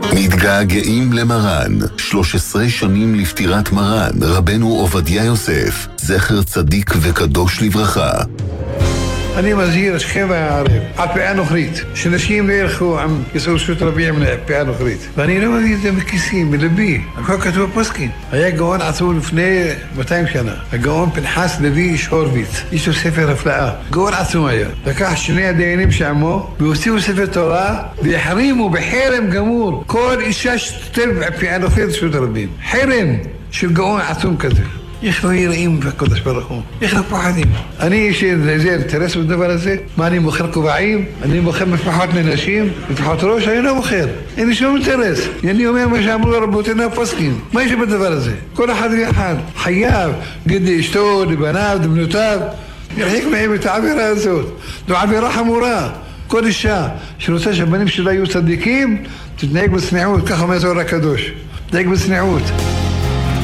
מתגעגעים למרן, 13 שנים לפטירת מרן, רבנו עובדיה יוסף, זכר צדיק וקדוש לברכה. אני מזהיר אתכם והערב על פאה נוכרית, שנשים לא ילכו עם כיסאות שוט רביע מן פאה נוכרית. ואני לא מביא את זה מכיסי, מלבי. הכל כתוב בפוסקים. היה גאון עצום לפני 200 שנה. הגאון פנחס לוי איש הורוביץ. יש לו ספר הפלאה. גאון עצום היה. לקח שני הדיינים שעמו, והוציאו ספר תורה, והחרימו בחרם גמור. כל אישה שתתל פאה נוכרית שוט רבים. חרם של גאון עצום כזה. איך לא יראים בקודש ברוך הוא? איך לא פוחדים? אני יש איזה אינטרס בדבר הזה? מה, אני מוכר כובעים? אני מוכר מפחות לנשים? מפחות ראש? אני לא מוכר. אין לי שום אינטרס. אני אומר מה שאמרו רבותינו הפוסקים. מה יש בדבר הזה? כל אחד ואחד חייב, גדי אשתו, לבניו, לבנותיו, ירחיק מהם את העבירה הזאת. זו עבירה חמורה. כל אישה שרוצה שהבנים שלה יהיו צדיקים, תתנהג בצניעות, ככה אומר התורה הקדוש. תתנהג בצניעות.